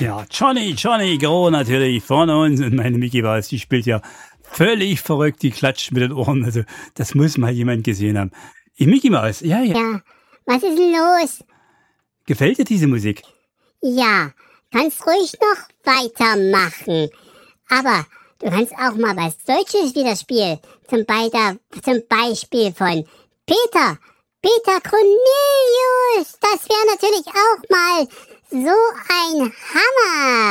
Ja, Johnny Gro natürlich vorne uns und meine Mickey Maus, die spielt ja völlig verrückt, die klatscht mit den Ohren. Also das muss mal jemand gesehen haben. Mickey Maus, ja. Ja, was ist denn los? Gefällt dir diese Musik? Ja, kannst ruhig noch weitermachen. Aber du kannst auch mal was Deutsches wieder spielen. Zum Beispiel von Peter Cornelius. Das wäre natürlich auch mal so ein Hammer.